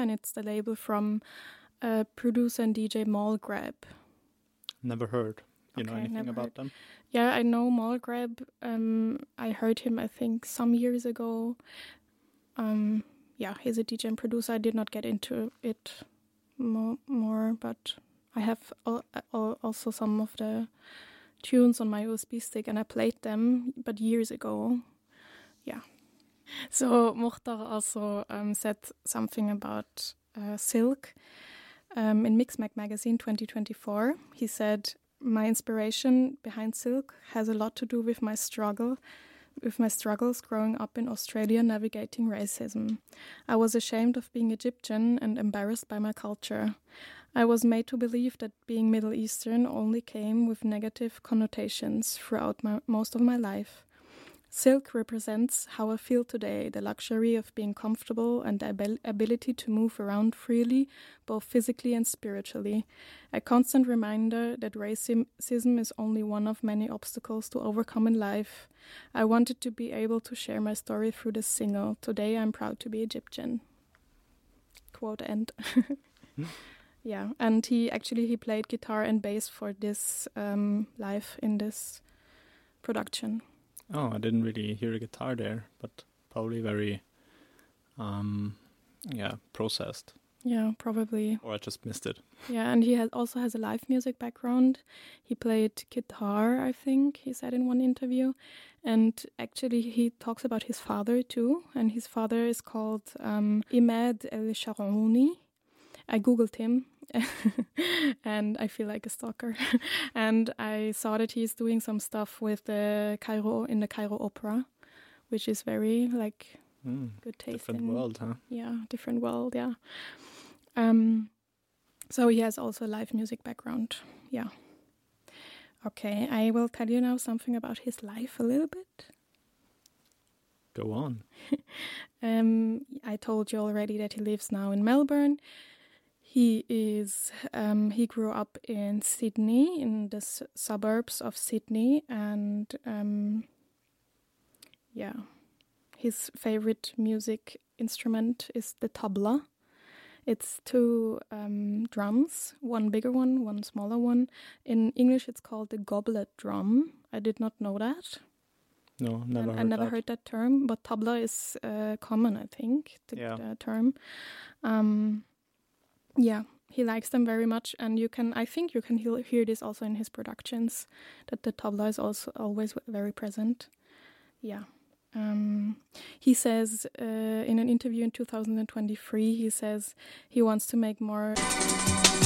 and it's the label from producer and DJ Mallgrab. Never heard. You know anything about them? Yeah, I know Mallgrab. I heard him, I think, some years ago. Yeah, he's a DJ and producer. I did not get into it more, but I have also some of the tunes on my USB stick, and I played them, but years ago. Yeah. So Mukhtar also said something about Silk. In Mixmag magazine 2024, he said, "My inspiration behind Silk has a lot to do with my struggles growing up in Australia navigating racism. I was ashamed of being Egyptian and embarrassed by my culture. I was made to believe that being Middle Eastern only came with negative connotations throughout most of my life. Silk represents how I feel today, the luxury of being comfortable and the ability to move around freely, both physically and spiritually. A constant reminder that racism is only one of many obstacles to overcome in life. I wanted to be able to share my story through this single. Today I'm proud to be Egyptian." Quote end. Yeah, and he played guitar and bass for this live in this production. Oh, I didn't really hear a guitar there, but probably very, processed. Yeah, probably. Or I just missed it. Yeah, and he also has a live music background. He played guitar, I think, he said in one interview. And actually he talks about his father too. And his father is called Imad El-Sharouni. I googled him and I feel like a stalker. And I saw that he's doing some stuff with the Cairo Opera, which is very good taste. Different world, huh? Yeah, different world, yeah. So he has also a live music background, yeah. Okay, I will tell you now something about his life a little bit. Go on. I told you already that he lives now in Melbourne. He grew up in Sydney, in the suburbs of Sydney, and his favorite music instrument is the tabla. It's two drums, one bigger one smaller one. In English, it's called the goblet drum. I did not know that. No, never heard that. I never heard that term, but tabla is common, I think, the term. Yeah, he likes them very much, and I think you can hear this also in his productions, that the tabla is also always very present. Yeah. He says in an interview in 2023, he says he wants to make more